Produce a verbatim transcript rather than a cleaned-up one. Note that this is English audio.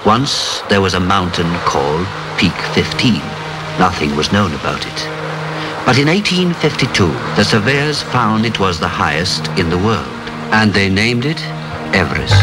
Once there was a mountain called Peak fifteen. Nothing was known about it. But in eighteen fifty-two, the surveyors found it was the highest in the world, and they named it Everest.